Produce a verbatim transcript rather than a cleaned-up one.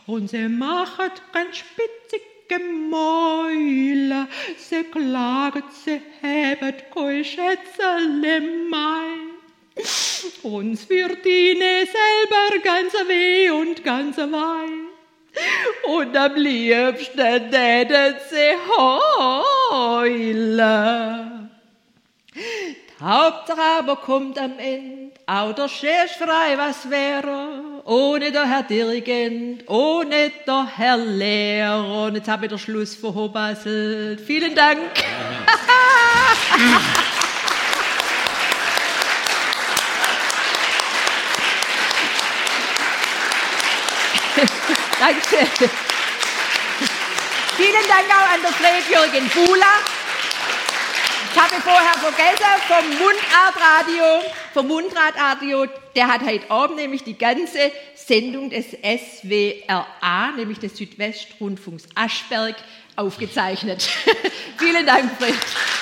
Und sie machet ganz spitzige Mäuler, sie klaget, sie hebet koi Schätzele mei. Uns wird ihnen selber ganz weh und ganz wei. Und am liebsten täten sie heulen. Die Hauptsache aber kommt am Ende auch der Chef frei, was wäre, ohne der Herr Dirigent, ohne der Herr Lehrer. Und jetzt habe ich den Schluss verhobasselt. Vielen Dank. Dankeschön. Vielen Dank auch an den Fred-Jürgen Buhler. Ich habe vorher vergessen, vom Mundartradio, vom Mundartradio, der hat heute Abend nämlich die ganze Sendung des S W R A, nämlich des Südwestrundfunks Aschberg, aufgezeichnet. Vielen Dank, Fred.